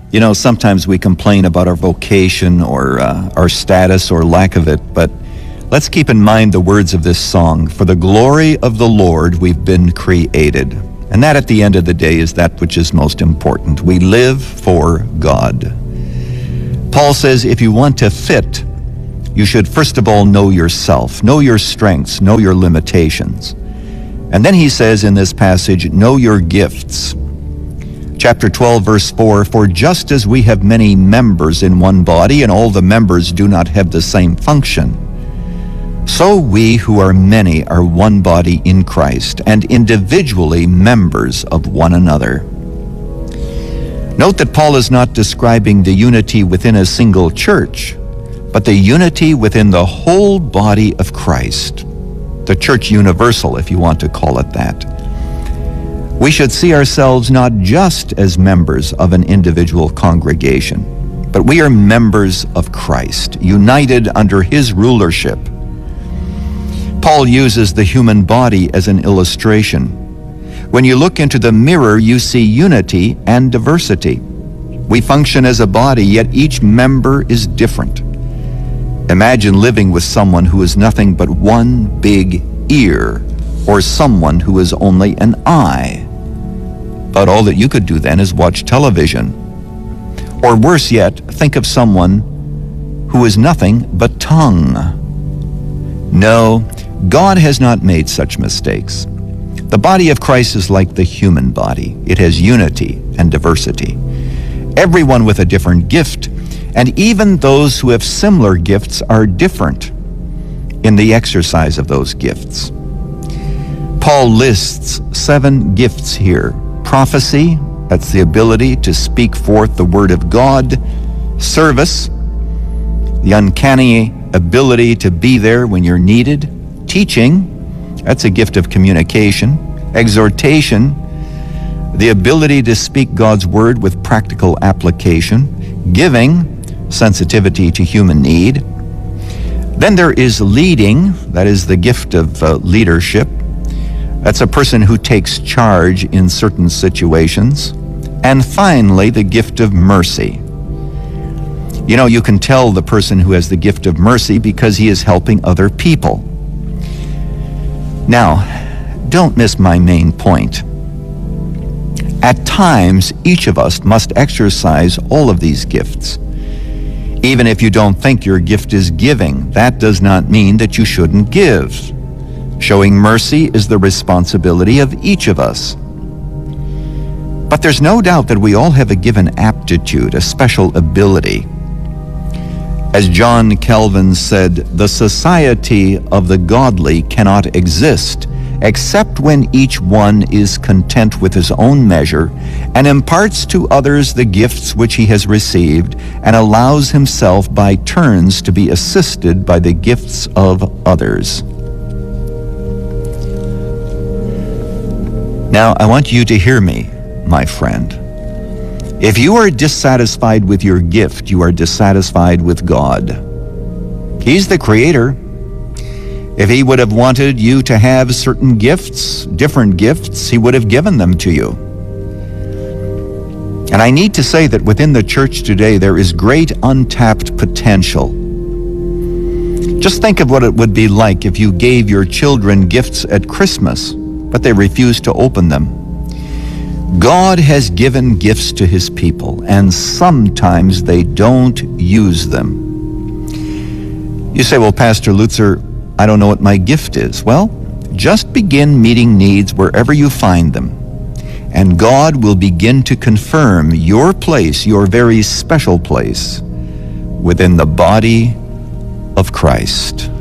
You know, sometimes we complain about our vocation or our status or lack of it, but let's keep in mind the words of this song. For the glory of the Lord we've been created. And that at the end of the day is that which is most important. We live for God. Paul says if you want to fit, you should first of all know yourself, know your strengths, know your limitations. And then he says in this passage, know your gifts. Chapter 12, verse 4, for just as we have many members in one body, and all the members do not have the same function, so we who are many are one body in Christ, and individually members of one another. Note that Paul is not describing the unity within a single church, but the unity within the whole body of Christ, the church universal, if you want to call it that. We should see ourselves not just as members of an individual congregation, but we are members of Christ, united under his rulership. Paul uses the human body as an illustration. When you look into the mirror, you see unity and diversity. We function as a body, yet each member is different. Imagine living with someone who is nothing but one big ear, or someone who is only an eye. But all that you could do then is watch television. Or worse yet, think of someone who is nothing but tongue. No, God has not made such mistakes. The body of Christ is like the human body. It has unity and diversity. Everyone with a different gift, and even those who have similar gifts are different in the exercise of those gifts. Paul lists 7 gifts here. Prophecy, that's the ability to speak forth the word of God. Service, the uncanny ability to be there when you're needed. Teaching, that's a gift of communication. Exhortation, the ability to speak God's word with practical application. Giving, sensitivity to human need. Then there is leading, that is the gift of leadership. That's a person who takes charge in certain situations. And finally, the gift of mercy. You know, you can tell the person who has the gift of mercy because he is helping other people. Now, don't miss my main point. At times, each of us must exercise all of these gifts. Even if you don't think your gift is giving, that does not mean that you shouldn't give. Showing mercy is the responsibility of each of us. But there's no doubt that we all have a given aptitude, a special ability. As John Calvin said, the society of the godly cannot exist except when each one is content with his own measure and imparts to others the gifts which he has received and allows himself by turns to be assisted by the gifts of others. Now, I want you to hear me, my friend. If you are dissatisfied with your gift, you are dissatisfied with God. He's the creator. If he would have wanted you to have certain gifts, different gifts, he would have given them to you. And I need to say that within the church today, there is great untapped potential. Just think of what it would be like if you gave your children gifts at Christmas, but they refused to open them. God has given gifts to his people, and sometimes they don't use them. You say, well, Pastor Lutzer, I don't know what my gift is. Well, just begin meeting needs wherever you find them, and God will begin to confirm your place, your very special place, within the body of Christ.